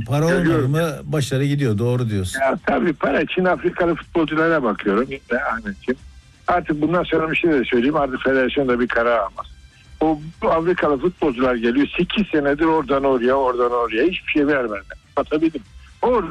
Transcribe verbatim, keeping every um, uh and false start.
para olmadı Görüyorum. mı başarı gidiyor, doğru diyorsun. Ya tabii para. Çin Afrikalı futbolculara bakıyorum. İşte Ahmetciğim. Artık bundan sonra bir şey de söyleyeyim. Artık federasyon da bir karar almaz. O bu Afrikalı futbolcular geliyor. sekiz senedir oradan oraya, oradan oraya. Hiçbir şey vermediler. Anlatabildim. Orada